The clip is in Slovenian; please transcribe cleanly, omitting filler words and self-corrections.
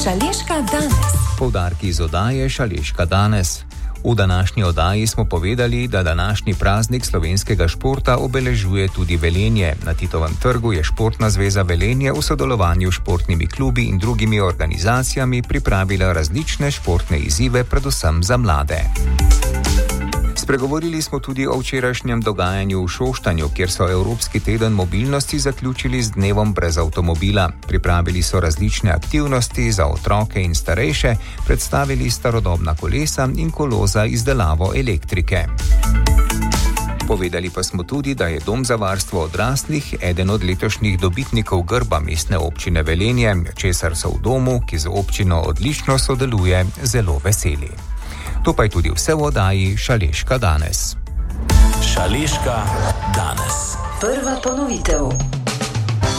Šaleška danes. Poudarki iz oddaje Šaleška danes. V današnji oddaji smo povedali, da današnji praznik slovenskega športa obeležuje tudi Velenje. Na Titovem trgu je Športna zveza Velenje v sodelovanju s športnimi klubi in drugimi organizacijami pripravila različne športne izzive, predvsem za mlade. Spregovorili smo tudi o včerajšnjem dogajanju v Šoštanju, kjer so Evropski teden mobilnosti zaključili z dnevom brez avtomobila. Pripravili so različne aktivnosti za otroke in starejše, predstavili starodobna kolesa in kolo za izdelavo elektrike. Povedali pa smo tudi, da je Dom za varstvo odraslih eden od letošnjih dobitnikov grba mestne občine Velenje, česar so v domu, ki z občino odlično sodeluje, zelo veseli. To pa je tudi vse v oddaji Šaleška danes. Šaleška danes. Prva ponovitev.